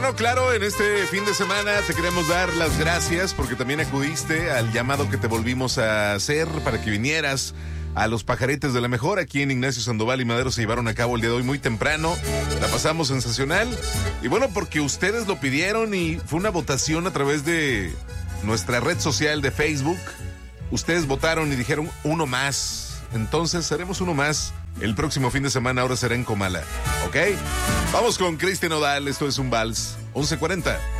bueno, claro, en este fin de semana te queremos dar las gracias porque también acudiste al llamado que te volvimos a hacer para que vinieras a los Pajaretes de la Mejor. Aquí en Ignacio Sandoval y Madero se llevaron a cabo el día de hoy muy temprano. La pasamos sensacional. Y bueno, porque ustedes lo pidieron y fue una votación a través de nuestra red social de Facebook. Ustedes votaron y dijeron uno más. Entonces haremos uno más el próximo fin de semana. Ahora será en Comala, ¿ok? Vamos con Cristian Nodal. Esto es un vals 11:40.